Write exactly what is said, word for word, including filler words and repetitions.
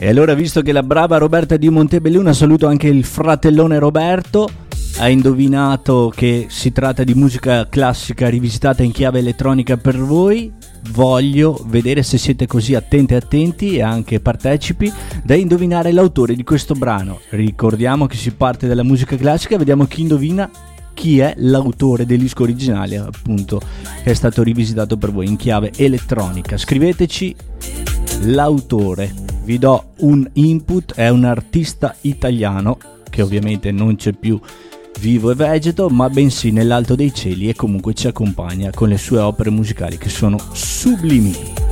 E allora, visto che la brava Roberta di Montebelluna, saluto anche il fratellone Roberto, ha indovinato che si tratta di musica classica rivisitata in chiave elettronica per voi, voglio vedere se siete così attenti e attenti e anche partecipi da indovinare l'autore di questo brano. Ricordiamo che si parte dalla musica classica, vediamo chi indovina chi è l'autore del disco originale, appunto, che è stato rivisitato per voi in chiave elettronica. Scriveteci l'autore, vi do un input, è un artista italiano che ovviamente non c'è più vivo e vegeto, ma bensì nell'alto dei cieli, e comunque ci accompagna con le sue opere musicali che sono sublimi.